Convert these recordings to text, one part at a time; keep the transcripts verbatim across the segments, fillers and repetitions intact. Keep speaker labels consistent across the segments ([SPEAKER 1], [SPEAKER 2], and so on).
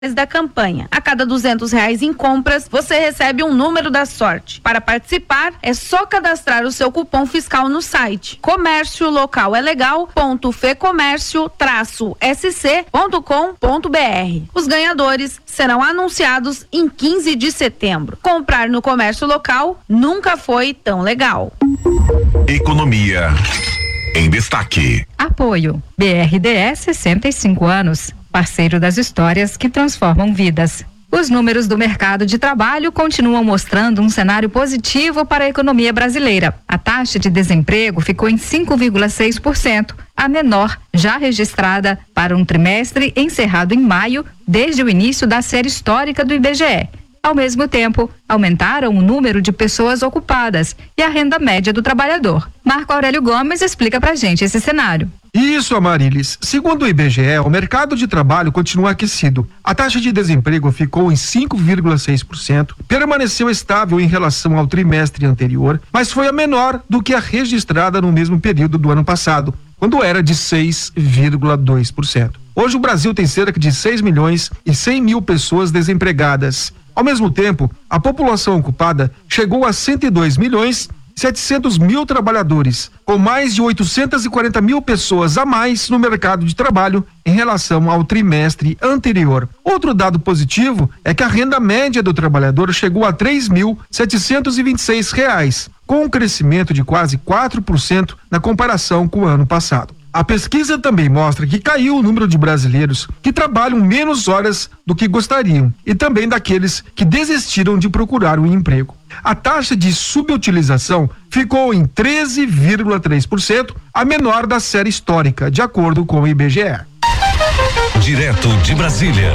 [SPEAKER 1] da campanha. A cada duzentos reais em compras, você recebe um número da sorte. Para participar, é só cadastrar o seu cupom fiscal no site comércio local é legal ponto fecomércio traço s c ponto com ponto b r. Os ganhadores serão anunciados em quinze de setembro. Comprar no comércio local nunca foi tão legal.
[SPEAKER 2] Economia em destaque.
[SPEAKER 3] Apoio B R D E sessenta e cinco anos, parceiro das histórias que transformam vidas. Os números do mercado de trabalho continuam mostrando um cenário positivo para a economia brasileira. A taxa de desemprego ficou em cinco vírgula seis por cento, a menor já registrada para um trimestre encerrado em maio, desde o início da série histórica do I B G E. Ao mesmo tempo, aumentaram o número de pessoas ocupadas e a renda média do trabalhador. Marco Aurélio Gomes explica pra gente esse cenário.
[SPEAKER 4] Isso, Amarilis. Segundo o I B G E, o mercado de trabalho continua aquecido. A taxa de desemprego ficou em cinco vírgula seis por cento, permaneceu estável em relação ao trimestre anterior, mas foi a menor do que a registrada no mesmo período do ano passado, quando era de seis vírgula dois por cento. Hoje o Brasil tem cerca de seis milhões e cem mil pessoas desempregadas. Ao mesmo tempo, a população ocupada chegou a cento e dois milhões e setecentos mil trabalhadores, com mais de oitocentos e quarenta mil pessoas a mais no mercado de trabalho em relação ao trimestre anterior. Outro dado positivo é que a renda média do trabalhador chegou a três mil setecentos e vinte e seis reais, com um crescimento de quase quatro por cento na comparação com o ano passado. A pesquisa também mostra que caiu o número de brasileiros que trabalham menos horas do que gostariam e também daqueles que desistiram de procurar um emprego. A taxa de subutilização ficou em treze vírgula três por cento, a menor da série histórica, de acordo com o I B G E.
[SPEAKER 2] Direto de Brasília.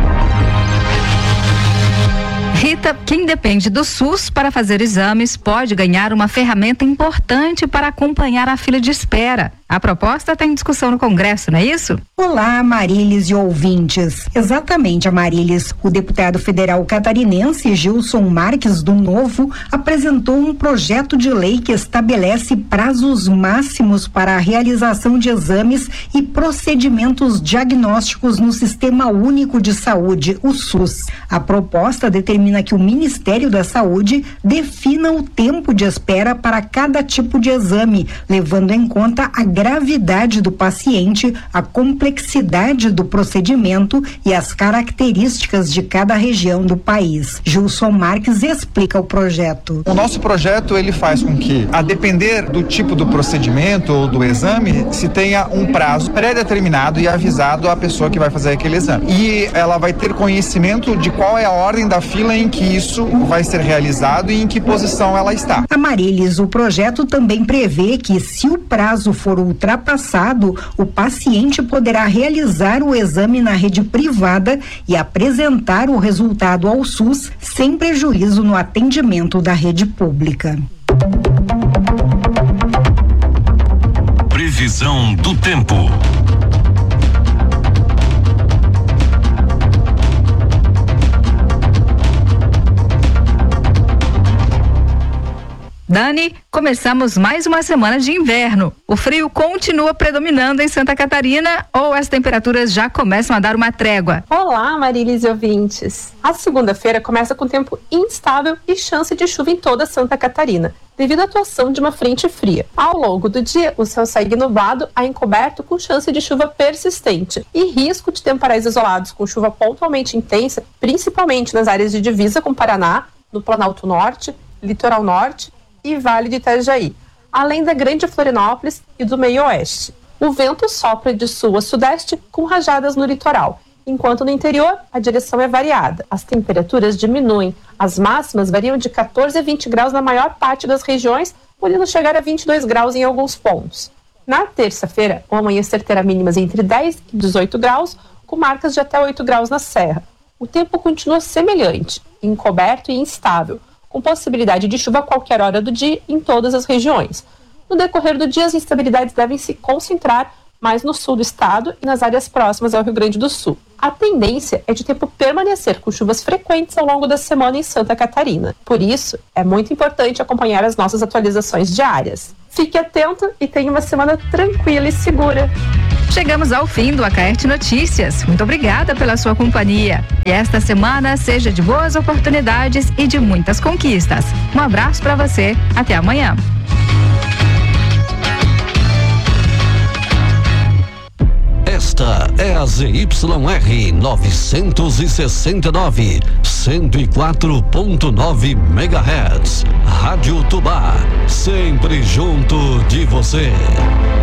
[SPEAKER 3] Rita, quem depende do SUS para fazer exames pode ganhar uma ferramenta importante para acompanhar a fila de espera. A proposta está em discussão no Congresso, não é isso?
[SPEAKER 5] Olá, Amarilis e ouvintes. Exatamente, Amarilis. O deputado federal catarinense Gilson Marques do Novo apresentou um projeto de lei que estabelece prazos máximos para a realização de exames e procedimentos diagnósticos no Sistema Único de Saúde, o SUS. A proposta determina que o Ministério da Saúde defina o tempo de espera para cada tipo de exame, levando em conta a gravidade do paciente, a complexidade do procedimento e as características de cada região do país. Gilson Marques explica o projeto.
[SPEAKER 6] O nosso projeto ele faz com que, a depender do tipo do procedimento ou do exame, se tenha um prazo pré-determinado e avisado à pessoa que vai fazer aquele exame. E ela vai ter conhecimento de qual é a ordem da fila em que isso vai ser realizado e em que posição ela está.
[SPEAKER 5] Amarilis, o projeto também prevê que, se o prazo for ultrapassado, o paciente poderá realizar o exame na rede privada e apresentar o resultado ao SUS sem prejuízo no atendimento da rede pública.
[SPEAKER 2] Previsão do tempo.
[SPEAKER 3] Dani, começamos mais uma semana de inverno. O frio continua predominando em Santa Catarina ou as temperaturas já começam a dar uma trégua?
[SPEAKER 7] Olá, Marilis e ouvintes. A segunda-feira começa com tempo instável e chance de chuva em toda Santa Catarina, devido à atuação de uma frente fria. Ao longo do dia, o céu segue nublado a encoberto com chance de chuva persistente e risco de temporais isolados com chuva pontualmente intensa, principalmente nas áreas de divisa com Paraná, no Planalto Norte, Litoral Norte e Vale de Itajaí, além da Grande Florianópolis e do meio oeste. O vento sopra de sul a sudeste com rajadas no litoral, enquanto no interior a direção é variada. As temperaturas diminuem, as máximas variam de quatorze a vinte graus na maior parte das regiões, podendo chegar a vinte e dois graus em alguns pontos. Na terça-feira, o amanhecer terá mínimas entre dez e dezoito graus, com marcas de até oito graus na serra. O tempo continua semelhante, encoberto e instável, com possibilidade de chuva a qualquer hora do dia em todas as regiões. No decorrer do dia, as instabilidades devem se concentrar mais no sul do estado e nas áreas próximas ao Rio Grande do Sul. A tendência é de tempo permanecer com chuvas frequentes ao longo da semana em Santa Catarina. Por isso, é muito importante acompanhar as nossas atualizações diárias. Fique atento e tenha uma semana tranquila e segura.
[SPEAKER 3] Chegamos ao fim do Acaerte Notícias. Muito obrigada pela sua companhia. E esta semana seja de boas oportunidades e de muitas conquistas. Um abraço para você. Até amanhã.
[SPEAKER 8] Esta é a Z Y R novecentos e sessenta e nove, cento e quatro ponto nove megahertz. Rádio Tubá, sempre junto de você.